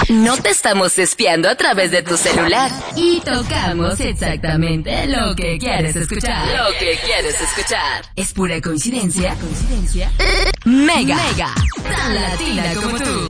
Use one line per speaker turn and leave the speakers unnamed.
No te estamos espiando a través de tu celular. Y tocamos exactamente lo que quieres escuchar. Lo que quieres escuchar. ¿Es pura coincidencia? Mega. Tan latina como tú.